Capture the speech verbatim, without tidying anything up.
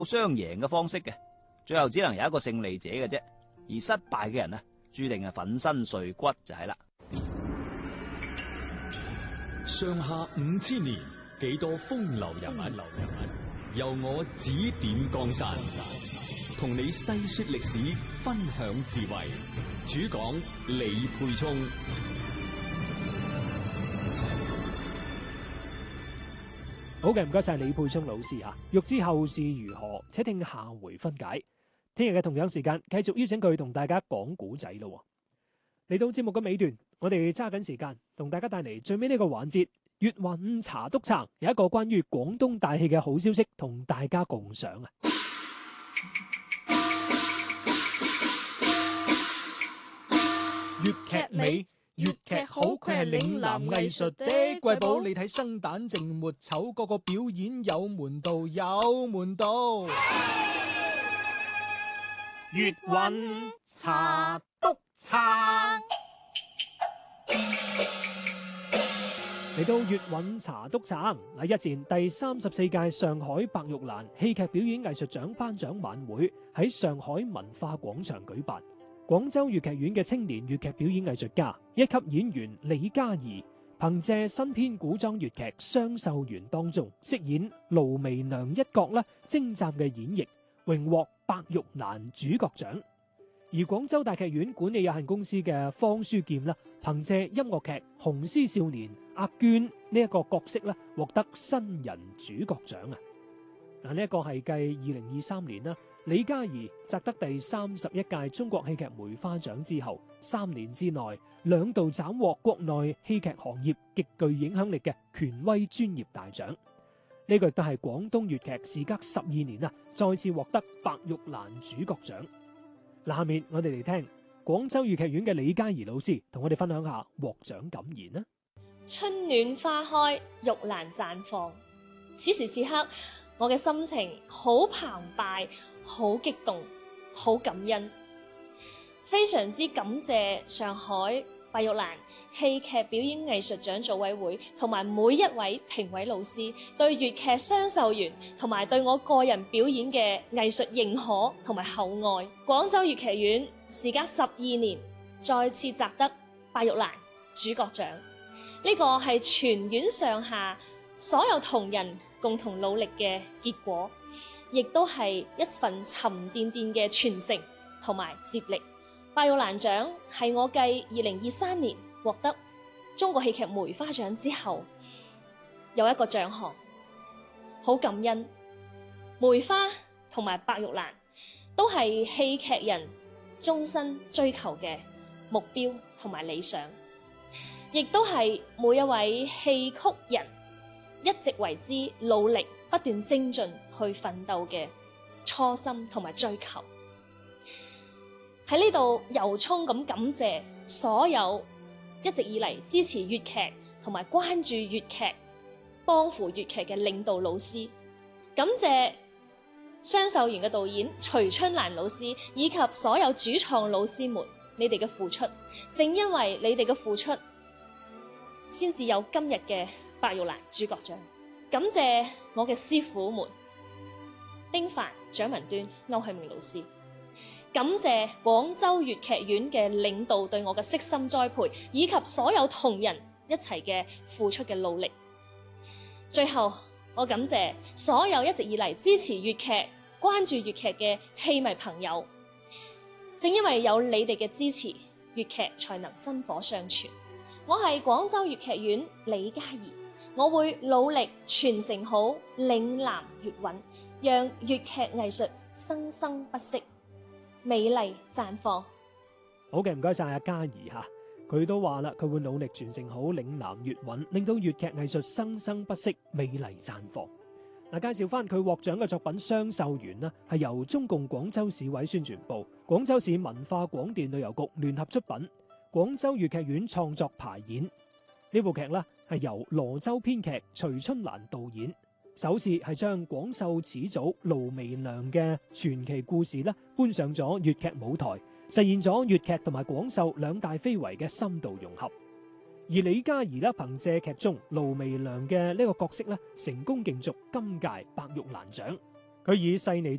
雙贏嘅方式嘅，最後只能有一個勝利者嘅啫。而失敗嘅人啊，注定係粉身碎骨就係啦。 上下五千年，幾多風流人物，由我指點江山，同你細說歷史，分享智慧。主講李沛聰。 好嘅，唔該晒李沛聰老師吓。欲知後事如何，且聽下回分解。聽日嘅同樣時間，繼續邀請佢同大家講古仔咯。嚟到節目嘅尾段，我哋揸緊時間同大家帶嚟最尾呢個環節。粵韻茶篤撐有一個關於廣東大戲嘅好消息同大家共賞啊！粵劇美，粵劇好，佢係嶺南藝術的瑰寶。你睇生旦淨末丑，個個表演有門道，有門道。粵韻茶篤撐。嚟到粵韻茶篤撐嗱，日前第三十四屆上海白玉蘭戲劇表演藝術獎頒獎晚會喺上海文化廣場舉辦。廣州粵劇院嘅青年粵劇表演藝術家一級演員李嘉怡，憑借新編古裝粵劇《雙秀園》當中飾演盧媚娘一角咧，精湛嘅演繹，榮獲白玉蘭主角獎。而廣州大劇院管理有限公司嘅方書劍啦，憑借音樂劇《雄獅少年》阿娟呢一個角色咧，獲得新人主角獎啊！嗱，呢一個係繼二零二三年啦，李嘉怡摘得第三十一屆中國戲劇梅花獎之後，三年之內兩度斬獲國內戲劇行業極具影響力嘅權威專業大獎。呢個亦都係廣東粵劇時隔十二年啊，再次獲得白玉蘭主角獎。嗱，下面我哋嚟聽廣州粵劇院嘅李嘉怡老師同我哋分享下獲獎感言啦。 春暖花開，玉蘭綻放。此時此刻，我嘅心情好澎湃，好激動，好感恩，非常之感謝上海白玉蘭戲劇表演藝術獎組委會同埋每一位評委老師對粵劇雙秀園同埋對我個人表演嘅藝術認可同埋厚愛。廣州粵劇院時隔十二年再次摘得白玉蘭主角獎，呢個係全院上下所有同仁共同努力嘅結果，亦都係一份沉甸甸嘅傳承同埋接力。白玉蘭獎係我繼二零二三年獲得中國戲劇梅花獎之後有一個獎項，好感恩。梅花同埋白玉蘭都係戲劇人終身追求嘅目標同埋理想，亦都係每一位戲曲人一直為之努力不斷精進去奮鬥嘅初心同埋追求。喺呢度由衷咁感謝所有一直以嚟支持粵劇同埋關注粵劇、幫扶粵劇嘅領導老師，感謝雙秀園嘅導演徐春蘭老師以及所有主創老師們，你哋嘅付出，正因為你哋嘅付出，先至有今日嘅白玉蘭主角獎。感謝我嘅師傅們，丁凡、蔣文端、歐慶明老師。感謝廣州粵劇院嘅領導對我嘅悉心栽培，以及所有同仁一齊嘅付出嘅努力。最後，我感謝所有一直以嚟支持粵劇、關注粵劇嘅戲迷朋友。正因為有你哋嘅支持，粵劇才能薪火相傳。我係廣州粵劇院李嘉怡，我會努力傳承好嶺南粵韻，讓粵劇藝術生生不息，美麗綻放。 好嘅，唔該晒阿嘉怡吓，佢都話啦，佢會努力傳承好嶺南粵韻，令到粵劇藝術生生不息，美麗綻放。嗱，介紹翻佢獲獎嘅作品《雙秀園》啦，係由中共廣州市委宣傳部、廣州市文化廣電旅遊局聯合出品，廣州粵劇院創作排演。呢部劇呢係由羅州編劇徐春蘭導演，首次係將廣繡始祖盧媚娘嘅傳奇故事咧搬上咗粵劇舞台，實現咗粵劇同埋廣繡兩大非遺嘅深度融合。而李嘉怡咧憑借劇中盧媚娘嘅呢個角色咧，成功競逐今屆白玉蘭獎。 佢以細膩